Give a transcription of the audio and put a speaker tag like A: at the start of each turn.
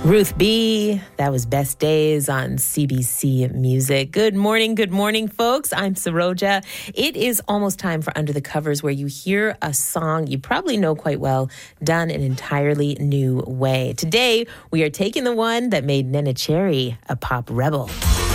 A: Ruth B., that was Best Days on CBC Music. Good morning, folks. I'm Saroja. It is almost time for Under the Covers, where you hear a song you probably know quite well, done an entirely new way. Today, we are taking the one that made Nene Cherry a pop rebel.